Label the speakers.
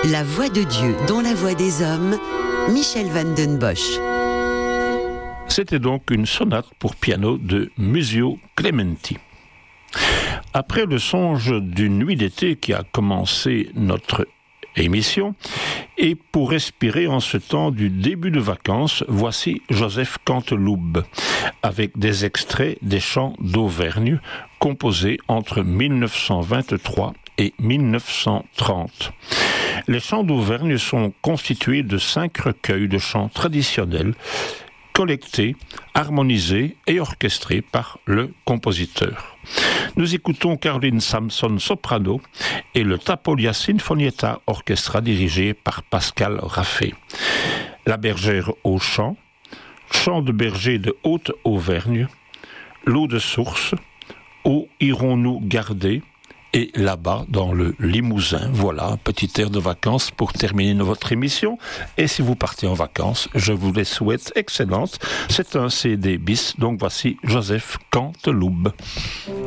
Speaker 1: La voix de Dieu dans la voix des hommes, Michel van den Bosch.
Speaker 2: C'était donc une sonate pour piano de Muzio Clementi. Après le songe d'une nuit d'été qui a commencé notre émission, et pour respirer en ce temps du début de vacances, voici Joseph Canteloube, avec des extraits des chants d'Auvergne, composés entre 1923 et 1930. Les chants d'Auvergne sont constitués de 5 recueils de chants traditionnels, collectés, harmonisés et orchestrés par le compositeur. Nous écoutons Caroline Samson soprano et le Tapolia Sinfonietta Orchestra dirigé par Pascal Raffet. La bergère au chant, chant de berger de Haute-Auvergne, l'eau de source, où irons-nous garder, et là-bas, dans le Limousin. Voilà, un petit air de vacances pour terminer votre émission. Et si vous partez en vacances, je vous les souhaite excellentes. C'est un CD bis, donc voici Joseph Canteloube.